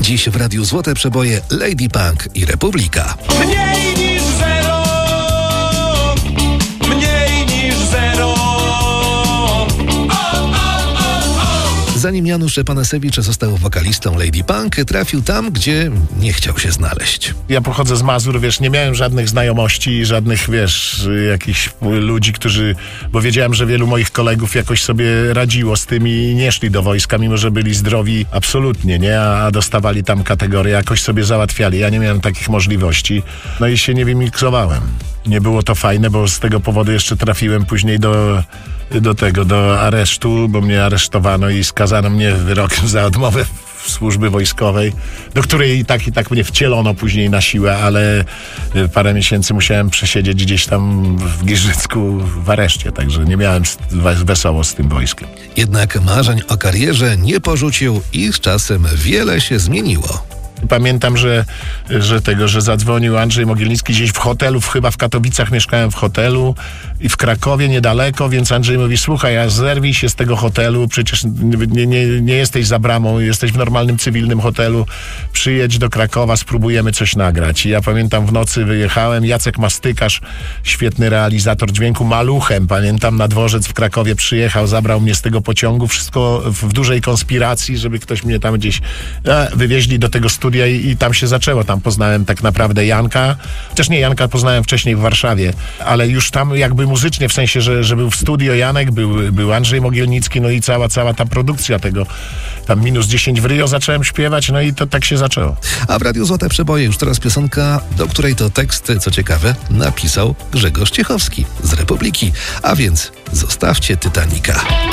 Dziś w Radiu Złote Przeboje Lady Punk i Republika. Mniej niż zero, mniej niż zero. Zanim Janusz Panasewicz został wokalistą Lady Punk, trafił tam, gdzie nie chciał się znaleźć. Ja pochodzę z Mazur, nie miałem żadnych znajomości, żadnych, jakichś ludzi, bo wiedziałem, że wielu moich kolegów jakoś sobie radziło z tym i nie szli do wojska, mimo że byli zdrowi absolutnie, nie? A dostawali tam kategorie, jakoś sobie załatwiali. Ja nie miałem takich możliwości, no i się nie wymiksowałem. Nie było to fajne, bo z tego powodu jeszcze trafiłem później do aresztu, bo mnie aresztowano i skazano mnie wyrokiem za odmowę służby wojskowej, do której i tak mnie wcielono później na siłę, ale parę miesięcy musiałem przesiedzieć gdzieś tam w Giżycku w areszcie, także nie miałem wesoło z tym wojskiem. Jednak marzeń o karierze nie porzucił i z czasem wiele się zmieniło. Pamiętam, że zadzwonił Andrzej Mogielnicki gdzieś w hotelu, chyba w Katowicach mieszkałem w hotelu i w Krakowie niedaleko, więc Andrzej mówi: słuchaj, a zerwij się z tego hotelu, przecież nie jesteś za bramą, jesteś w normalnym, cywilnym hotelu, przyjedź do Krakowa, spróbujemy coś nagrać. I ja pamiętam, w nocy wyjechałem, Jacek Mastykarz, świetny realizator dźwięku, maluchem, pamiętam, na dworzec w Krakowie przyjechał, zabrał mnie z tego pociągu, wszystko w dużej konspiracji, żeby ktoś mnie tam gdzieś wywieźli do tego studia i tam się zaczęło. Tam poznałem tak naprawdę Janka. Chociaż nie, Janka poznałem wcześniej w Warszawie, ale już tam jakby muzycznie, w sensie, że był w studio Janek, był Andrzej Mogielnicki, no i cała ta produkcja tego, tam -10 w Rio zacząłem śpiewać, no i to tak się zaczęło. A w Radiu Złote Przeboje już teraz piosenka, do której to tekst, co ciekawe, napisał Grzegorz Ciechowski z Republiki. A więc zostawcie Titanica.